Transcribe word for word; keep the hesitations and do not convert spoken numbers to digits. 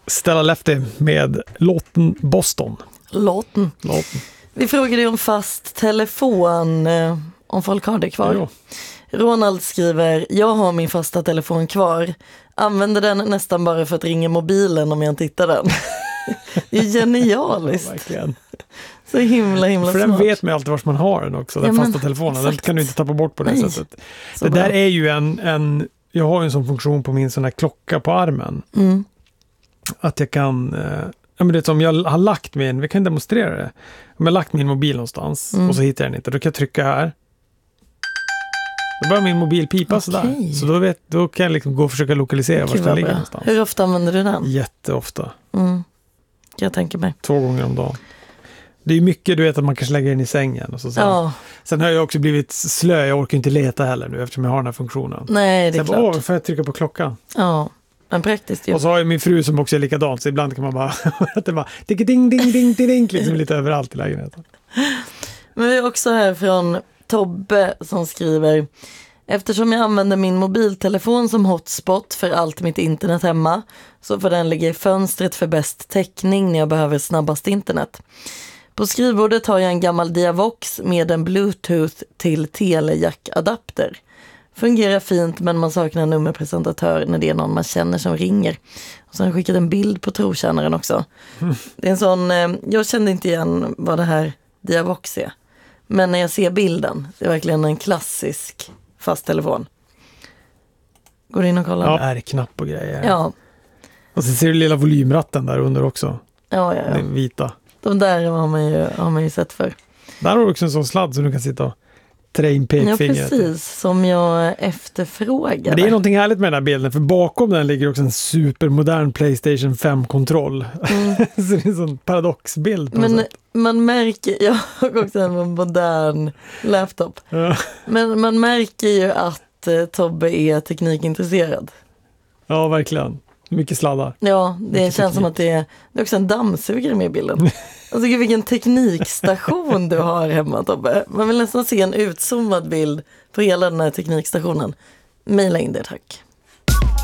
Stella Lefty med låten Boston. Låten. Låten. Vi frågade ju om fast telefon, eh, om folk har det kvar. Jo. Ronald skriver, jag har min fasta telefon kvar. Använder den nästan bara för att ringa mobilen om jag inte hittar den. Det är genialiskt. Ja, verkligen. Så himla, himla För smart. den vet man alltid var man har den också, den Ja, fasta men, telefonen. Den exakt. kan du inte tappa bort på det Nej, sättet. så Det bra. där är ju en, en, jag har ju en sån funktion på min sån här klocka på armen. Mm. Att jag kan, eh, ja men det är som jag har lagt min, vi kan demonstrera det. Om jag har lagt min mobil någonstans Mm. och så hittar jag den inte, då kan jag trycka här. Då börjar min mobil pipa Okej. sådär. Så då, vet, då kan jag liksom gå och försöka lokalisera var Gud, den vad ligger bra. någonstans. Hur ofta använder du den? Jätteofta. Mm. Jag tänker mig. Två gånger om dagen. Det är ju mycket, du vet, att man kanske lägger den i sängen. Och så sen. Ja, sen har jag också blivit slö, jag orkar inte leta heller nu eftersom jag har den här funktionen. nej det Så är jag bara, klart. åh, får jag trycka på klockan? Ja, men praktiskt ju. Och så har jag min fru som också är likadant, så ibland kan man bara, att det bara, ding, ding, ding, ding, ding, liksom lite överallt i lägenheten. Men vi är också här från Tobbe som skriver, eftersom jag använder min mobiltelefon som hotspot för allt mitt internet hemma, så får den ligga i fönstret för bäst täckning när jag behöver snabbast internet. På skrivbordet har jag en gammal Diavox med en Bluetooth till telejack-adapter. Fungerar fint, men man saknar en nummerpresentatör när det är någon man känner som ringer. Och så har jag skickat en bild på trotjänaren också. Mm. Det är en sån, eh, jag kände inte igen vad det här Diavox är. Men när jag ser bilden, det är verkligen en klassisk fast telefon. Går du in och kollar? Ja, är knapp och grejer. Ja. Och så ser du lilla volymratten där under också. Ja, ja, ja. Den vita. De där har man ju, har man ju sett för. Där har du också en sån sladd som du kan sitta och trä in Ja, pekfingret. precis. Som jag efterfrågade. Men det är någonting härligt med den här bilden, för bakom den ligger också en supermodern PlayStation fem-kontroll. Mm. Så det är en sån paradoxbild på något Men sätt. man märker, jag har också en modern laptop. Ja. Men man märker ju att eh, Tobbe är teknikintresserad. Ja, verkligen. Mycket sladdar. Ja, det Mycket känns teknik. som att det är, det är också en dammsugare med i bilden. Alltså gud, vilken teknikstation du har hemma, Tobbe. Man vill nästan se en utzoomad bild på hela den här teknikstationen. Maila in det, tack.